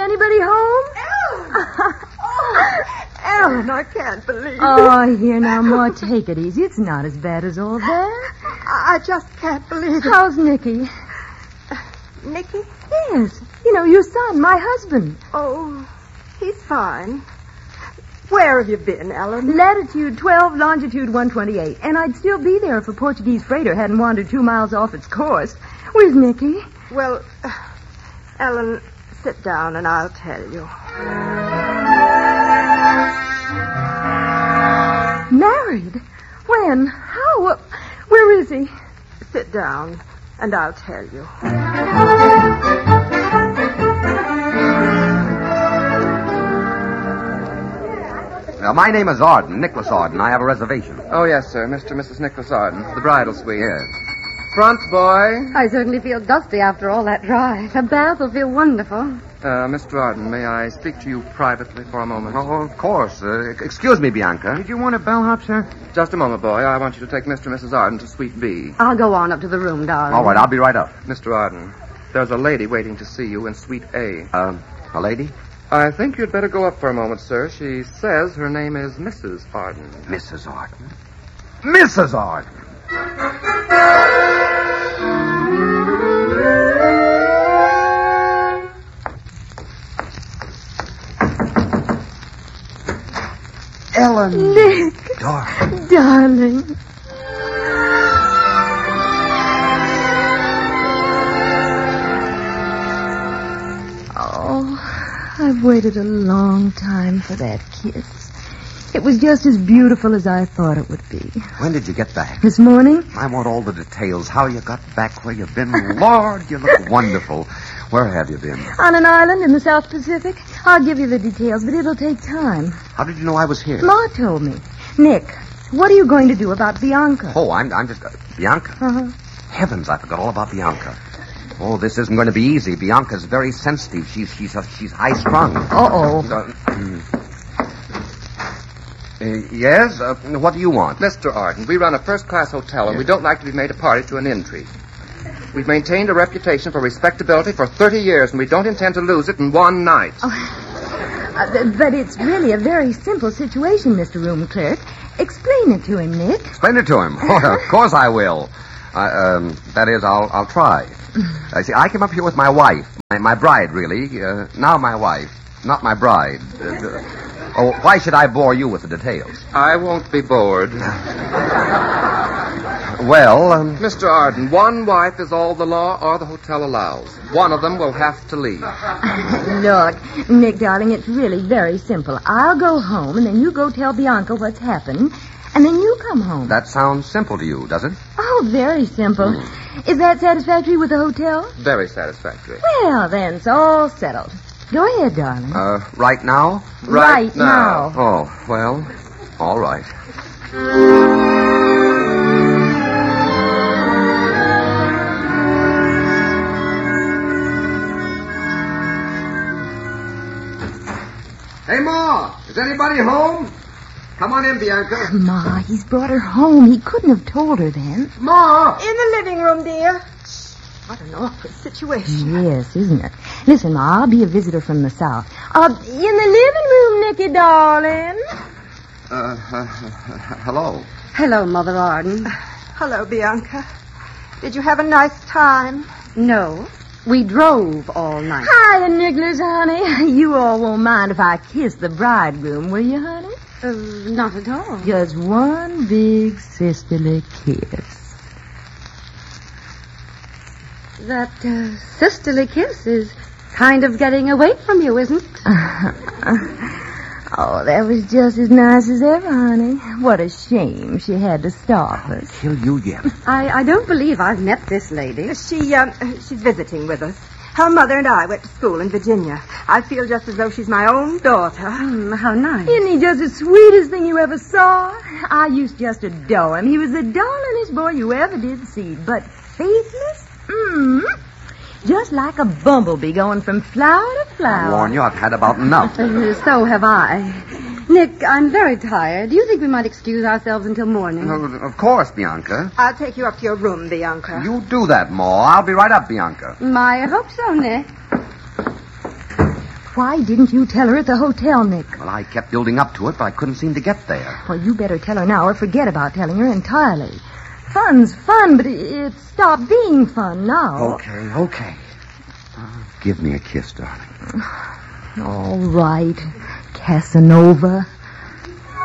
anybody home? Ellen, I can't believe it. Oh, here now, Ma, take it easy. It's not as bad as all that. I just can't believe it. How's Nicky? Nicky? Yes. You know, your son, my husband. Oh, he's fine. Where have you been, Ellen? Latitude 12, longitude 128. And I'd still be there if a Portuguese freighter hadn't wandered 2 miles off its course. Where's Nicky? Well, Ellen, sit down and I'll tell you. Married? When? How? Where is he? Sit down and I'll tell you. My name is Arden, Nicholas Arden. I have a reservation. Oh, yes, sir. Mr. and Mrs. Nicholas Arden. The bridal suite. Yes. Front, boy. I certainly feel dusty after all that drive. A bath will feel wonderful. Mr. Arden, may I speak to you privately for a moment? Oh, of course. Excuse me, Bianca. Did you want a bellhop, sir? Just a moment, boy. I want you to take Mr. and Mrs. Arden to Suite B. I'll go on up to the room, darling. All right, I'll be right up. Mr. Arden, there's a lady waiting to see you in Suite A. A lady? I think you'd better go up for a moment, sir. She says her name is Mrs. Arden. Mrs. Arden? Mrs. Arden! Ellen. Nick. Darling. Oh, I've waited a long time for that kiss. It was just as beautiful as I thought it would be. When did you get back? This morning? I want all the details. How you got back, where you've been. Lord, you look wonderful. Where have you been? On an island in the South Pacific. I'll give you the details, but it'll take time. How did you know I was here? Ma told me. Nick, what are you going to do about Bianca? Oh, I'm just... Bianca? Uh-huh. Heavens, I forgot all about Bianca. Oh, this isn't going to be easy. Bianca's very sensitive. She's high-strung. Uh-oh. Yes? What do you want? Mr. Arden, we run a first-class hotel, and we don't like to be made a party to an intrigue. We've maintained a reputation for respectability for 30 years, and we don't intend to lose it in one night. But it's really a very simple situation, Mr. Room Clerk. Explain it to him, Nick. Explain it to him? Oh, of course I will. That is, I'll try. See, I came up here with my wife. My bride, really. Now my wife. Not my bride. Why should I bore you with the details? I won't be bored. Well, Mr. Arden, one wife is all the law or the hotel allows. One of them will have to leave. Look, Nick, darling, it's really very simple. I'll go home, and then you go tell Bianca what's happened, and then you come home. That sounds simple to you, does it? Oh, very simple. Is that satisfactory with the hotel? Very satisfactory. Well, then, it's all settled. Go ahead, darling. Right now? Right now. Oh, well, all right. Hey, Ma, is anybody home? Come on in, Bianca. Ma, he's brought her home. He couldn't have told her then. Ma! In the living room, dear. What an awkward situation. Yes, isn't it? Listen, Ma, I'll be a visitor from the South. In the living room, Nicky, darling. Hello. Hello, Mother Arden. Hello, Bianca. Did you have a nice time? No, we drove all night. Hiya, Nicholas, honey. You all won't mind if I kiss the bridegroom, will you, honey? Not at all. Just one big sisterly kiss. That sisterly kiss is kind of getting away from you, isn't it? Oh, that was just as nice as ever, honey. What a shame she had to stop us. Kill you yet. I don't believe I've met this lady. She's visiting with us. Her mother and I went to school in Virginia. I feel just as though she's my own daughter. How nice. Isn't he just the sweetest thing you ever saw? I used to just adore him. He was the darlingest boy you ever did see. But faithless? Just like a bumblebee going from flower to flower. I warn you, I've had about enough. So have I. Nick, I'm very tired. Do you think we might excuse ourselves until morning? Of course, Bianca. I'll take you up to your room, Bianca. You do that, Ma. I'll be right up, Bianca. I hope so, Nick. Why didn't you tell her at the hotel, Nick? Well, I kept building up to it, but I couldn't seem to get there. Well, you better tell her now or forget about telling her entirely. Fun's fun, but it's stopped being fun now. Okay. Give me a kiss, darling. All right, Casanova.